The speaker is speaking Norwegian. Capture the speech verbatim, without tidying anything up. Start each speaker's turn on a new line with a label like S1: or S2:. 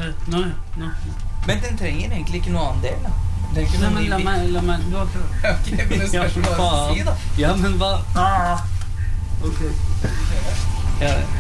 S1: Nå, ja. Nå.
S2: Men den trenger egentlig ikke noe annen del, da. Den trenger ikke
S1: Nei,
S2: noe
S1: men
S2: ny
S1: la
S2: bit.
S1: meg, la meg, du har klart.
S2: Ok, men det spørs hva du skal si, da.
S1: Ja, men hva? Ah. Ok.
S2: Ja,